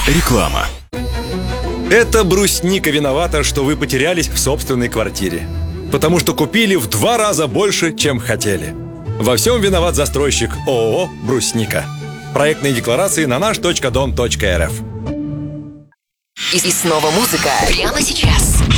Реклама. Это брусника виновата, что вы потерялись в собственной квартире. Потому что купили в 2 раза больше, чем хотели. Во всем виноват застройщик ООО «Брусника». Проектные декларации на наш.дом.рф. И снова музыка прямо сейчас.